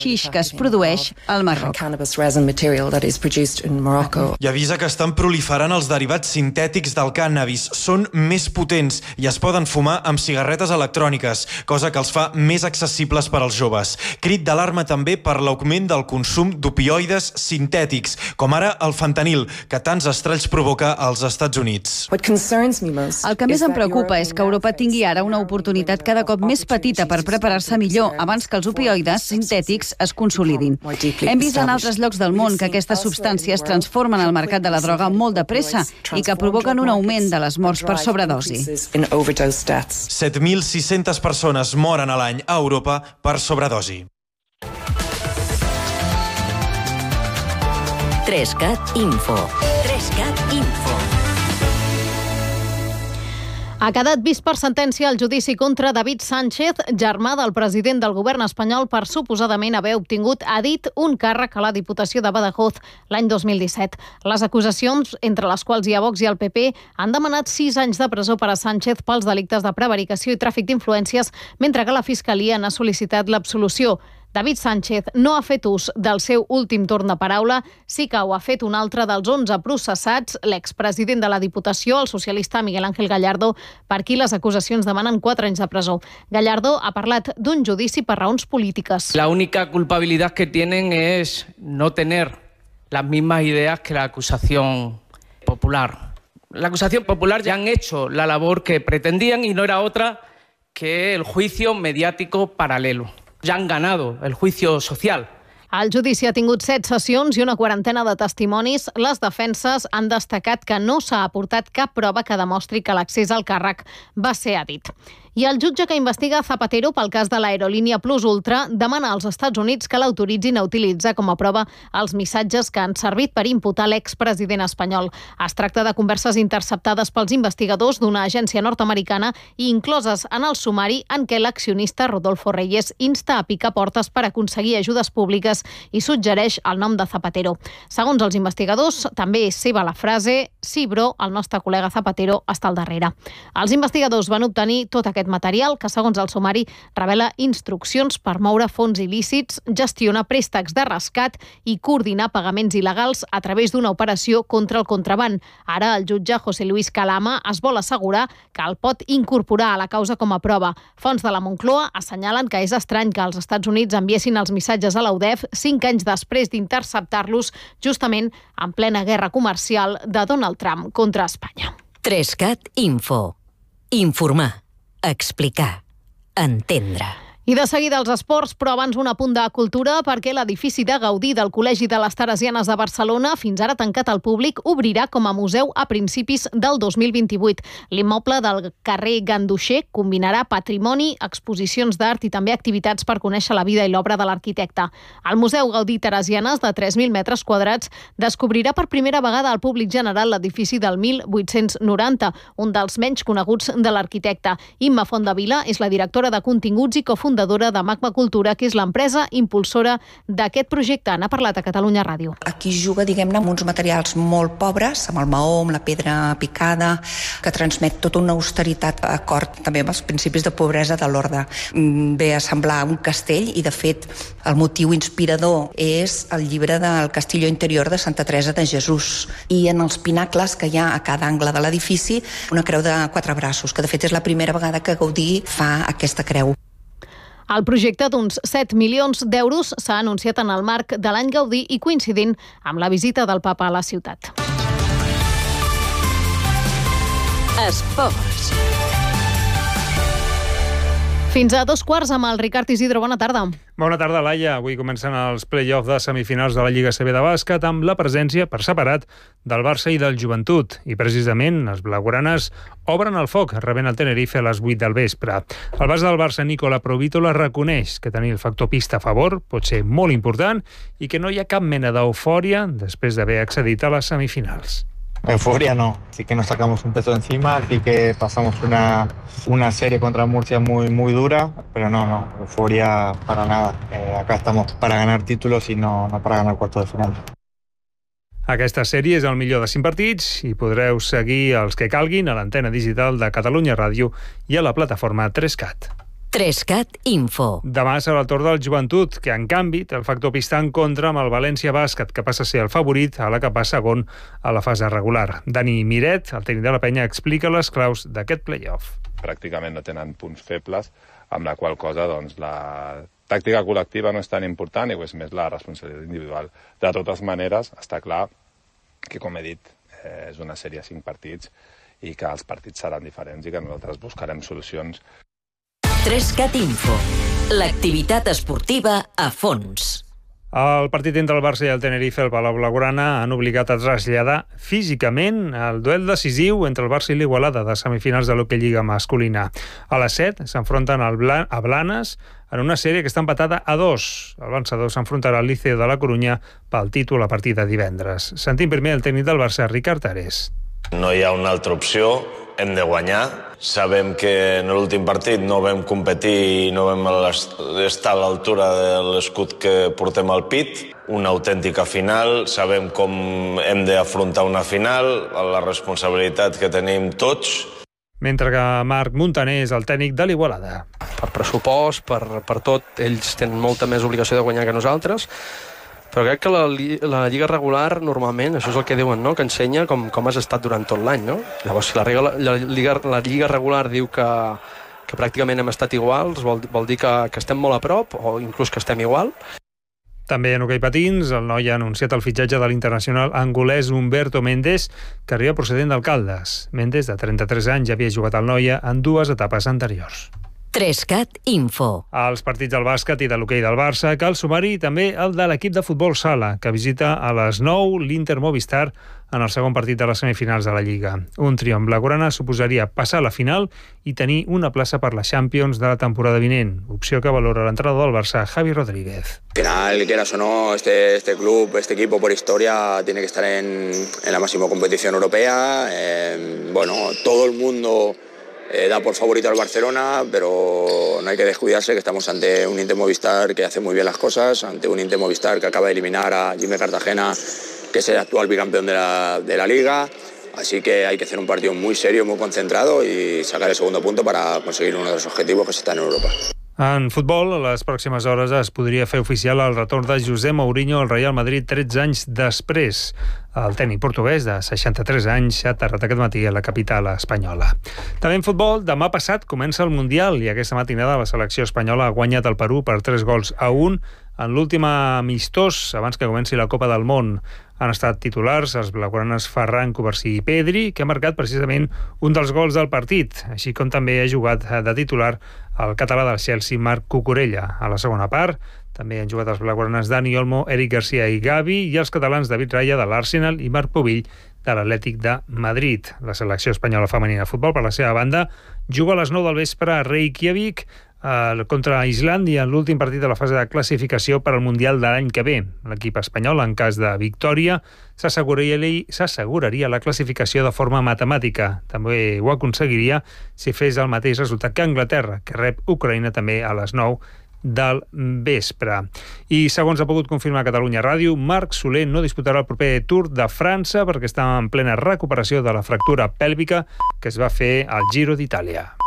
xix que es produeix al Marroc. I avisa que estan proliferant els derivats sintètics del cànnabis. Són més potents i es poden fumar amb cigarretes electròniques, cosa que els fa més accessibles per als joves. Crit d'alarma també per l'augment del consum d'opioides sintètics, com ara el fentanil, que tants estralls provoca als Estats Units. El que més em preocupa és que Europa tingui ara una oportunitat cada cop més petita per preparar-se millor abans que els opioides sintètics es consolidin. Hem vist en altres llocs del món que aquestes substàncies transformen el mercat de la droga molt de pressa i que provoquen un augment de les morts per sobredosi. 7.600 persones moren a l'any a Europa per sobredosi. 3CAT Info. 3CAT Info. Ha quedat vist per sentència el judici contra David Sánchez, germà del president del govern espanyol, per suposadament haver obtingut a dit un càrrec a la Diputació de Badajoz l'any 2017. Les acusacions, entre les quals hi ha Vox i el PP, han demanat 6 anys de presó per a Sánchez pels delictes de prevaricació i tràfic d'influències, mentre que la Fiscalia n'ha sol·licitat l'absolució. David Sánchez no ha fet ús del seu últim torn de paraula, sí que ho ha fet un altre dels 11 processats, l'expresident de la Diputació, el socialista Miguel Ángel Gallardo, per qui les acusacions demanen 4 anys de presó. Gallardo ha parlat d'un judici per raons polítiques. La única culpabilidad que tienen es no tener las mismas ideas que la acusación popular. La acusación popular ya han hecho la labor que pretendían y no era otra que el juicio mediático paralelo. Ja han ganado el juicio social. El judici ha tingut 7 sessions i una quarantena de testimonis. Les defenses han destacat que no s'ha aportat cap prova que demostri que l'accés al càrrec va ser a dit. I el jutge que investiga Zapatero pel cas de l'aerolínia Plus Ultra demana als Estats Units que l'autoritzin a utilitzar com a prova els missatges que han servit per imputar l'expresident espanyol. Es tracta de converses interceptades pels investigadors d'una agència nord-americana i incloses en el sumari en què l'accionista Rodolfo Reyes insta a picar portes per aconseguir ajudes públiques i suggereix el nom de Zapatero. Segons els investigadors, també és seva la frase «Sí, bro, el nostre col·lega Zapatero està al darrere». Els investigadors van obtenir tot aquest material que, segons el sumari, revela instruccions per moure fons il·lícits, gestionar préstecs de rescat i coordinar pagaments il·legals a través d'una operació contra el contraban. Ara el jutge José Luis Calama es vol assegurar que el pot incorporar a la causa com a prova. Fonts de la Moncloa assenyalen que és estrany que els Estats Units enviessin els missatges a la UDEF 5 anys després d'interceptar-los justament en plena guerra comercial de Donald Trump contra Espanya. 3CAT Info. Informar. Explicar. Entendre. I de seguida els esports, però abans un apunt de cultura, perquè l'edifici de Gaudí del Col·legi de les Teresianes de Barcelona, fins ara tancat al públic, obrirà com a museu a principis del 2028. L'immoble del carrer Ganduxer combinarà patrimoni, exposicions d'art i també activitats per conèixer la vida i l'obra de l'arquitecte. El Museu Gaudí Teresianes, de 3.000 metres quadrats, descobrirà per primera vegada al públic general l'edifici del 1890, un dels menys coneguts de l'arquitecte. Imma Fontdevila és la directora de continguts i cofundadora de Magma Cultura, que és l'empresa impulsora d'aquest projecte. N'ha parlat a Catalunya Ràdio. Aquí juga, diguem-ne, amb uns materials molt pobres, amb el maó, amb la pedra picada, que transmet tota una austeritat d'acord també amb els principis de pobresa de l'orde. Ve a semblar un castell i, de fet, el motiu inspirador és el llibre del Castillo Interior de Santa Teresa de Jesús. I en els pinacles que hi ha a cada angle de l'edifici, una creu de 4 braços, que de fet és la primera vegada que Gaudí fa aquesta creu. El projecte d'uns 7 milions d'euros s'ha anunciat en el marc de l'any Gaudí i coincidint amb la visita del papa a la ciutat. Esports. Fins a 2:15 amb el Ricard Isidro. Bona tarda. Bona tarda, Laia. Avui comencen els play-offs de semifinals de la Lliga CB de bàsquet amb la presència, per separat, del Barça i del Joventut. I precisament els blaugranes obren el foc, rebent el Tenerife a les 8 del vespre. El base del Barça, Nicola Provítola, reconeix que tenir el factor pista a favor pot ser molt important i que no hi ha cap mena d'eufòria després d'haver accedit a les semifinals. Euforia no, sí que nos sacamos un peso encima, sí que pasamos una serie contra Murcia muy dura, pero no, euforia para nada. Acá estamos para ganar títulos y no para ganar cuartos de final. Aquesta sèrie és el millor de 5 partits i podreu seguir els que calguin a l'antena digital de Catalunya Ràdio i a la plataforma 3CAT. 3CAT Info. Demà serà el torn del Joventut, que en canvi té el factor pista en contra amb el València Bàsquet, que passa a ser el favorit a la que va segon a la fase regular. Dani Miret, el tècnic de la Penya, explica les claus d'aquest play-off. Pràcticament no tenen punts febles, amb la qual cosa doncs, la tàctica col·lectiva no és tan important i és més la responsabilitat individual. De totes maneres, està clar que, com he dit, és una sèrie de 5 partits i que els partits seran diferents i que nosaltres buscarem solucions. 3CAT Info. L'activitat esportiva a fons. El partit entre el Barça i el Tenerife al Palau Blaugrana han obligat a traslladar físicament el duel decisiu entre el Barça i l'Igualada de semifinals de l'Hockey Lliga masculina. A les 7 s'enfronten a Blanes en una sèrie que està empatada a 2. El vencedor s'enfrontarà al Liceo de la Corunya pel títol a partir de divendres. Sentim primer el tècnic del Barça, Ricard Ares. No hi ha una altra opció, hem de guanyar. Sabem que en l'últim partit no vam competir i no vam estar a l'altura de l'escut que portem al pit. Una autèntica final, sabem com hem d'afrontar una final, la responsabilitat que tenim tots. Mentre que Marc Montaner és el tècnic de l'Igualada. Per pressupost, per tot, ells tenen molta més obligació de guanyar que nosaltres, però crec que la lliga regular normalment, això és el que diuen, no? Que ensenya com has estat durant tot l'any, no? Llavors, si la lliga regular diu que pràcticament hem estat iguals, vol dir que estem molt a prop o inclús que estem igual. També en hoquei patins, el noi ha anunciat el fitxatge de l'internacional angolès Humberto Méndez, que arriba procedent del Caldes. Méndez, de 33 anys, ja havia jugat al Noia en 2 etapes anteriors. 3CAT Info. Als partits del bàsquet i de l'hoquei del Barça cal sumar-hi també el de l'equip de futbol sala, que visita a les 9 l'Inter Movistar en el segon partit de les semifinals de la Lliga. Un triomf blaugrana suposaria passar a la final i tenir una plaça per la Champions de la temporada vinent, opció que valora l'entrenador del Barça, Javi Rodríguez. Al final, quieras o no, este club, este equipo por historia tiene que estar en la máxima competición europea. Todo el mundo da por favorito al Barcelona, pero no hay que descuidarse que estamos ante un Inter Movistar que hace muy bien las cosas, ante un Inter Movistar que acaba de eliminar a Jimmy Cartagena, que es el actual bicampeón de la Liga. Así que hay que hacer un partido muy serio, muy concentrado y sacar el segundo punto para conseguir uno de los objetivos que se está en Europa. En futbol, a les pròximes hores es podria fer oficial el retorn de José Mourinho al Real Madrid 13 anys després. El tècnic portuguès de 63 anys s'ha aterrat aquest matí a la capital espanyola. També en futbol, demà passat comença el Mundial i aquesta matinada la selecció espanyola ha guanyat el Perú per 3-1 en l'últim amistós abans que comenci la Copa del Món. Han estat titulars els blaugranes Ferran, Covarsí i Pedri, que ha marcat precisament un dels gols del partit, així com també ha jugat de titular el català del Chelsea, Marc Cucurella. A la segona part també han jugat els blaugranes Dani Olmo, Eric Garcia i Gavi, i els catalans David Raya de l'Arsenal i Marc Pubill de l'Atlètic de Madrid. La selecció espanyola femenina de futbol, per la seva banda, juga a les 9 del vespre a Reykjavik contra Islàndia en l'últim partit de la fase de classificació per al Mundial de l'any que ve. L'equip espanyol, en cas de victòria, s'asseguraria la classificació de forma matemàtica. També ho aconseguiria si fes el mateix resultat que Anglaterra, que rep Ucraïna també a les 9 del vespre. I segons ha pogut confirmar Catalunya Ràdio, Marc Soler no disputarà el proper Tour de França perquè està en plena recuperació de la fractura pèlvica que es va fer al Giro d'Itàlia.